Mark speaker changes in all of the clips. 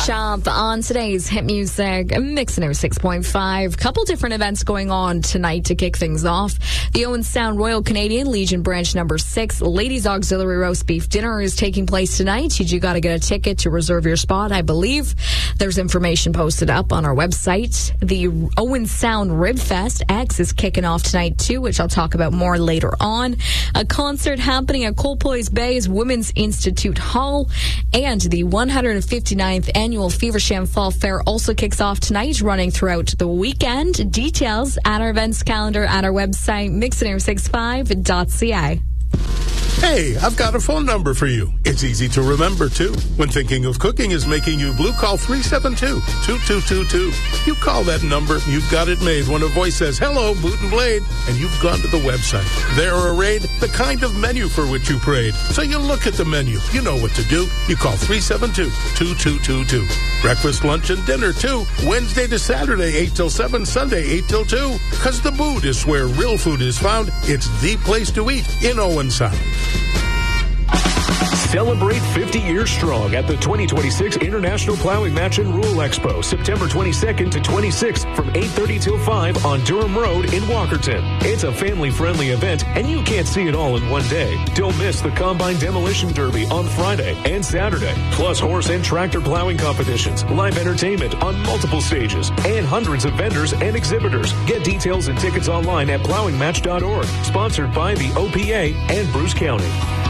Speaker 1: Shop on today's Hit Music Mix 6.5. Couple different events going on tonight to kick things off. The Owen Sound Royal Canadian Legion Branch number 6 Ladies Auxiliary Roast Beef Dinner is taking place tonight. You got to get a ticket to reserve your spot, I believe. There's information posted up on our website. The Owen Sound Rib Fest X is kicking off tonight too, which I'll talk about more later on. A concert happening at Colpoys Bay's Women's Institute Hall, and the 159th Annual Feversham Fall Fair also kicks off tonight, running throughout the weekend. Details at our events calendar at our website, mixinair65.ca.
Speaker 2: Hey, I've got a phone number for you. It's easy to remember, too. When thinking of cooking is making you blue, call 372-2222. You call that number, you've got it made when a voice says, "Hello, Boot and Blade," and you've gone to the website. There arrayed the kind of menu for which you prayed. So you look at the menu. You know what to do. You call 372-2222. Breakfast, lunch, and dinner, too. Wednesday to Saturday, 8 till 7, Sunday, 8 till 2. Because the Boot is where real food is found. It's the place to eat in Owen Sound.
Speaker 3: Celebrate 50 years strong at the 2026 International Plowing Match and Rule Expo, September 22nd to 26th from 8:30 till 5 on Durham Road in Walkerton. It's a family-friendly event, and you can't see it all in one day. Don't miss the Combine Demolition Derby on Friday and Saturday, plus horse and tractor plowing competitions, live entertainment on multiple stages, and hundreds of vendors and exhibitors. Get details and tickets online at plowingmatch.org. Sponsored by the OPA and Bruce County.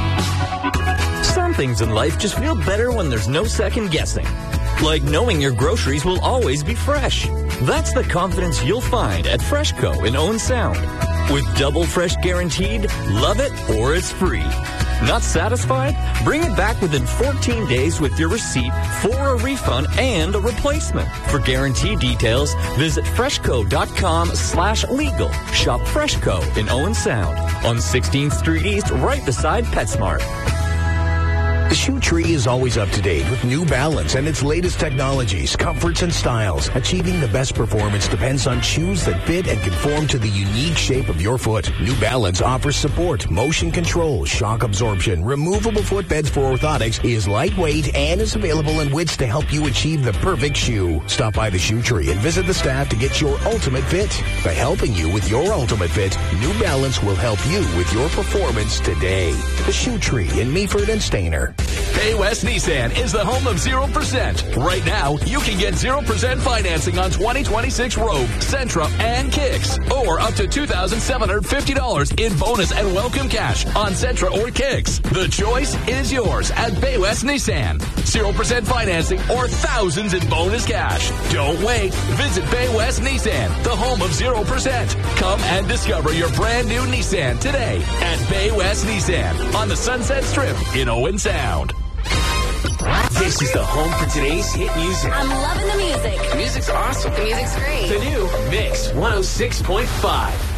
Speaker 4: Some things in life just feel better when there's no second guessing. Like knowing your groceries will always be fresh. That's the confidence you'll find at Freshco in Owen Sound. With double fresh guaranteed, love it or it's free. Not satisfied? Bring it back within 14 days with your receipt for a refund and a replacement. For guarantee details, visit freshco.com/legal. Shop Freshco in Owen Sound on 16th Street East, right beside PetSmart.
Speaker 5: The Shoe Tree is always up to date with New Balance and its latest technologies, comforts, and styles. Achieving the best performance depends on shoes that fit and conform to the unique shape of your foot. New Balance offers support, motion control, shock absorption, removable footbeds for orthotics, is lightweight, and is available in widths to help you achieve the perfect shoe. Stop by the Shoe Tree and visit the staff to get your ultimate fit. By helping you with your ultimate fit, New Balance will help you with your performance today. The Shoe Tree in Meaford and Stayner.
Speaker 6: Bay West Nissan is the home of 0%. Right now, you can get 0% financing on 2026 Rogue, Sentra, and Kicks. Or up to $2,750 in bonus and welcome cash on Sentra or Kicks. The choice is yours at Bay West Nissan. 0% financing or thousands in bonus cash. Don't wait. Visit Bay West Nissan, the home of 0%. Come and discover your brand new Nissan today at Bay West Nissan on the Sunset Strip in Owen Sound.
Speaker 7: This is the home for today's hit music.
Speaker 8: I'm loving the music.
Speaker 7: The music's awesome.
Speaker 8: The music's great.
Speaker 7: The new Mix 106.5.